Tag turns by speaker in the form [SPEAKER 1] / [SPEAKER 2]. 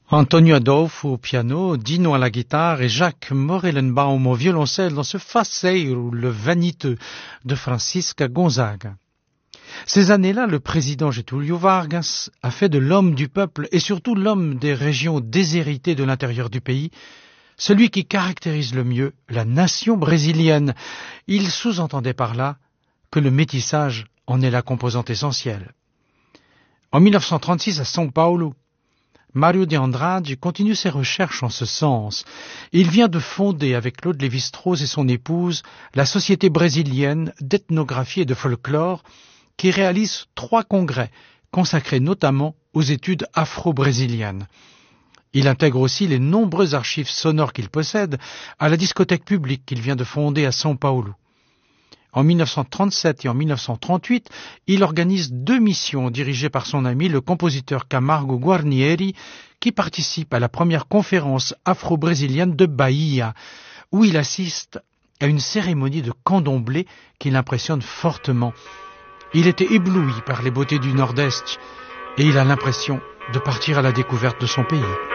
[SPEAKER 1] Antonio Adolfo au piano, Dino à la guitare et Jacques Morellenbaum au violoncelle dans ce Faceiro, le vaniteux de Francisca Gonzaga. Ces années-là, le président Getúlio Vargas a fait de l'homme du peuple et surtout l'homme des régions déshéritées de l'intérieur du pays celui qui caractérise le mieux la nation brésilienne. Il sous-entendait par là que le métissage en est la composante essentielle. En 1936, à São Paulo, Mário de Andrade continue ses recherches en ce sens. Il vient de fonder avec Claude Lévi-Strauss et son épouse la Société brésilienne d'ethnographie et de folklore qui réalise 3 congrès consacrés notamment aux études afro-brésiliennes. Il intègre aussi les nombreuses archives sonores qu'il possède à la discothèque publique qu'il vient de fonder à São Paulo. En 1937 et en 1938, il organise 2 missions dirigées par son ami le compositeur Camargo Guarnieri, qui participe à la première conférence afro-brésilienne de Bahia, où il assiste à une cérémonie de candomblé qui l'impressionne fortement. Il était ébloui par les beautés du Nord-Est et il a l'impression de partir à la découverte de son pays.